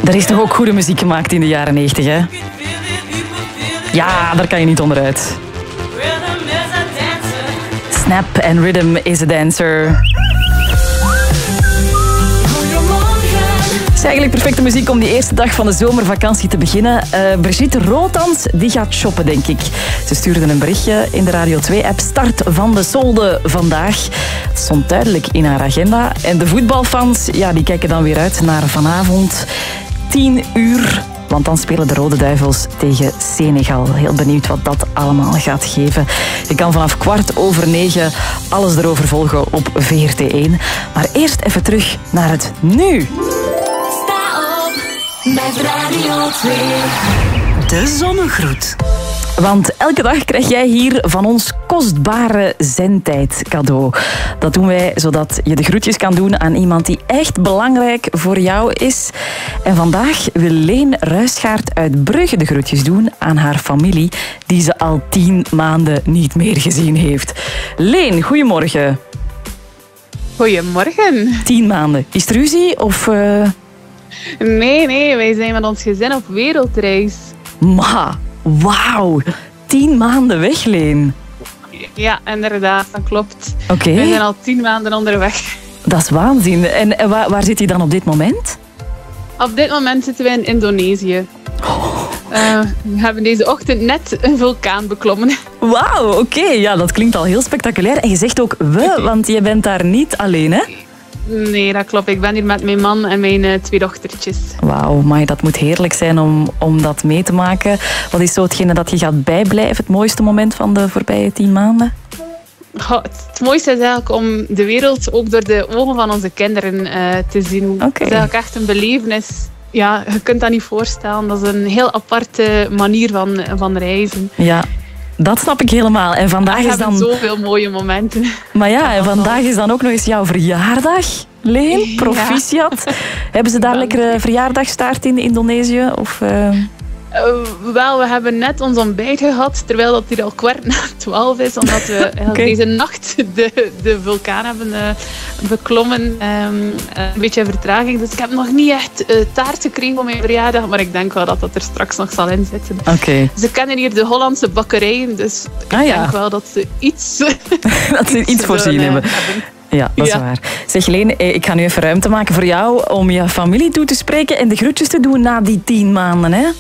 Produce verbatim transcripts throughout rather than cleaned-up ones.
Er is toch ook goede muziek gemaakt in de jaren negentig, hè? Ja, daar kan je niet onderuit. Snap and Rhythm is a Dancer. Het is eigenlijk perfecte muziek om die eerste dag van de zomervakantie te beginnen. Uh, Brigitte Rothans, die gaat shoppen, denk ik. Ze stuurde een berichtje in de Radio twee-app. Start van de solde vandaag. Dat stond duidelijk in haar agenda. En de voetbalfans, ja, die kijken dan weer uit naar vanavond. tien uur. Want dan spelen de Rode Duivels tegen Senegal. Heel benieuwd wat dat allemaal gaat geven. Je kan vanaf kwart over negen alles erover volgen op V R T één. Maar eerst even terug naar het nu. Met Radio twee. De zonnegroet. Want elke dag krijg jij hier van ons kostbare zendtijd cadeau. Dat doen wij zodat je de groetjes kan doen aan iemand die echt belangrijk voor jou is. En vandaag wil Leen Ruisgaard uit Brugge de groetjes doen aan haar familie, die ze al tien maanden niet meer gezien heeft. Leen, goedemorgen. Goedemorgen. Tien maanden. Is het ruzie of... Uh... Nee, nee, wij zijn met ons gezin op wereldreis. Ma, wauw. Tien maanden weg, Leen. Ja, inderdaad, dat klopt. Oké. We zijn al tien maanden onderweg. Dat is waanzin. En, en waar, waar zit hij dan op dit moment? Op dit moment zitten we in Indonesië. Oh. Uh, we hebben deze ochtend net een vulkaan beklommen. Wauw, oké. Okay. Ja, dat klinkt al heel spectaculair. En je zegt ook we, want je bent daar niet alleen, hè? Nee, dat klopt. Ik ben hier met mijn man en mijn uh, twee dochtertjes. Wauw, maar dat moet heerlijk zijn om, om dat mee te maken. Wat is zo hetgene dat je gaat bijblijven? Het mooiste moment van de voorbije tien maanden? Oh, het mooiste is eigenlijk om de wereld ook door de ogen van onze kinderen uh, te zien. Okay. Het is eigenlijk echt een belevenis. Ja, je kunt dat niet voorstellen. Dat is een heel aparte manier van, van reizen. Ja. Dat snap ik helemaal. En vandaag we is dan... zoveel mooie momenten. Maar ja, en vandaag is dan ook nog eens jouw verjaardag, Leen. Proficiat. Ja. Hebben ze daar lekkere verjaardagstaart in Indonesië? Of... Uh... Uh, wel, we hebben net ons ontbijt gehad, terwijl dat hier al kwart na twaalf is, omdat we okay. deze nacht de, de vulkaan hebben uh, beklommen. Um, een beetje vertraging, dus ik heb nog niet echt uh, taart gekregen voor mijn verjaardag, maar ik denk wel dat dat er straks nog zal in zitten. Okay. Ze kennen hier de Hollandse bakkerijen, dus ik ah, ja. denk wel dat ze iets... dat ze iets voorzien uh, hebben. hebben. Ja, dat is ja. waar. Zeg Leen, ik ga nu even ruimte maken voor jou om je familie toe te spreken en de groetjes te doen na die tien maanden, hè?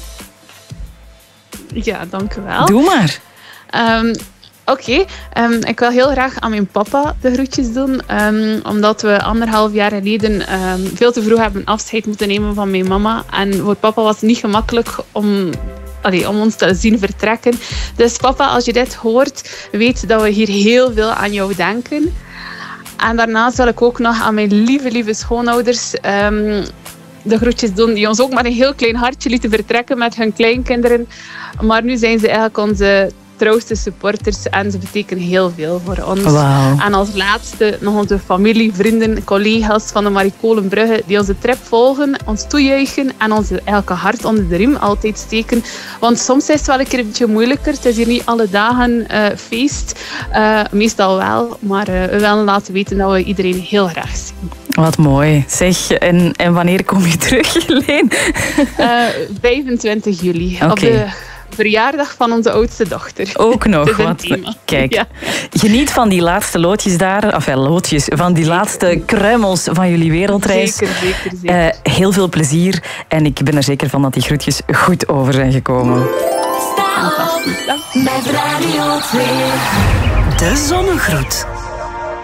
Ja, dank u wel. Doe maar. Um, Oké, okay. um, ik wil heel graag aan mijn papa de groetjes doen. Um, omdat we anderhalf jaar geleden um, veel te vroeg hebben afscheid moeten nemen van mijn mama. En voor papa was het niet gemakkelijk om... Allee, om ons te zien vertrekken. Dus papa, als je dit hoort, weet dat we hier heel veel aan jou denken. En daarnaast wil ik ook nog aan mijn lieve, lieve schoonouders... Um, de groetjes doen, die ons ook maar een heel klein hartje lieten vertrekken met hun kleinkinderen. Maar nu zijn ze eigenlijk onze trouwste supporters en ze betekenen heel veel voor ons. Wow. En als laatste nog onze familie, vrienden, collega's van de Maricolen Brugge die onze trip volgen, ons toejuichen en ons elke hart onder de riem altijd steken. Want soms is het wel een keer een beetje moeilijker. Het is hier niet alle dagen uh, feest. Uh, meestal wel, maar uh, we willen laten weten dat we iedereen heel graag zien. Wat mooi. Zeg, en, en wanneer kom je terug, Leen? Uh, vijfentwintig juli. Okay. Op de verjaardag van onze oudste dochter. Ook nog. Wat, kijk, ja. Geniet van die laatste loodjes daar. Of ja, loodjes. Van die zeker. laatste kruimels van jullie wereldreis. Zeker, zeker, zeker. Uh, heel veel plezier. En ik ben er zeker van dat die groetjes goed over zijn gekomen. Sta op met Radio twee. De zonnegroet.